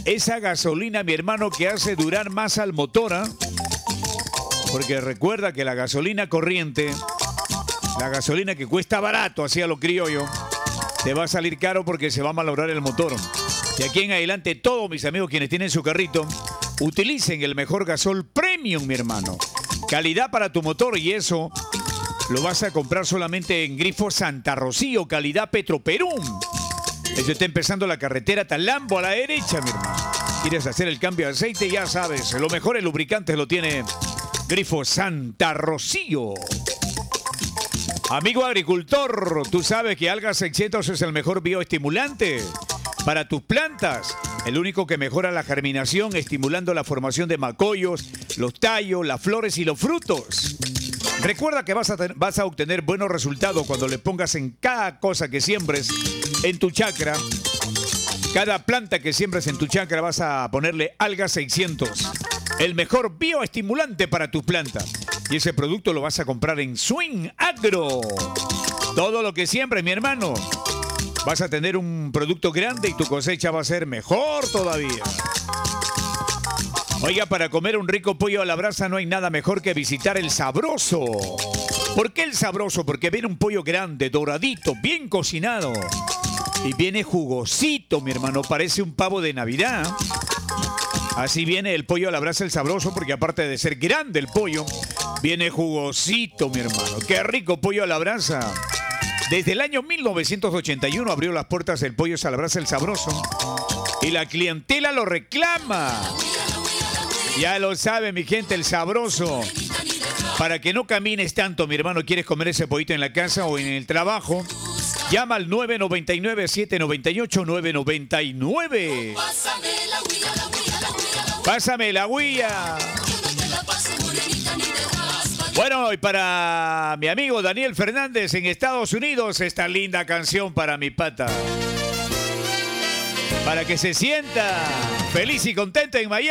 Esa gasolina, mi hermano, que hace durar más al motor, ¿ah? Porque recuerda que la gasolina corriente, la gasolina que cuesta barato, así a lo criollo, te va a salir caro porque se va a malograr el motor. De aquí en adelante, todos mis amigos quienes tienen su carrito, utilicen el mejor gasol premium, mi hermano. Calidad para tu motor, y eso lo vas a comprar solamente en Grifo Santa Rocío, calidad Petroperú. Eso está empezando la carretera Talambo a la derecha, mi hermano. ¿Quieres hacer el cambio de aceite? Ya sabes, lo mejor en lubricantes lo tiene Grifo Santa Rocío. Amigo agricultor, tú sabes que Alga 600 es el mejor bioestimulante para tus plantas. El único que mejora la germinación, estimulando la formación de macollos, los tallos, las flores y los frutos. Recuerda que vas a obtener buenos resultados cuando le pongas en cada cosa que siembres en tu chacra. Cada planta que siembres en tu chacra vas a ponerle Alga 600. El mejor bioestimulante para tus plantas. Y ese producto lo vas a comprar en Swing Agro. Todo lo que siembres, mi hermano, vas a tener un producto grande y tu cosecha va a ser mejor todavía. Oiga, para comer un rico pollo a la brasa no hay nada mejor que visitar El Sabroso. ¿Por qué El Sabroso? Porque viene un pollo grande, doradito, bien cocinado. Y viene jugosito, mi hermano, parece un pavo de Navidad. Así viene el pollo a la brasa El Sabroso, porque aparte de ser grande el pollo, viene jugosito, mi hermano. ¡Qué rico pollo a la brasa! Desde el año 1981 abrió las puertas del pollo a la brasa El Sabroso. Y la clientela lo reclama. Ya lo sabe, mi gente, El Sabroso. Para que no camines tanto, mi hermano, ¿quieres comer ese pollito en la casa o en el trabajo? Llama al 999-798-999. Pásame la huilla. Bueno, y para mi amigo Daniel Fernández en Estados Unidos, esta linda canción para mi pata. Para que se sienta feliz y contento en Miami.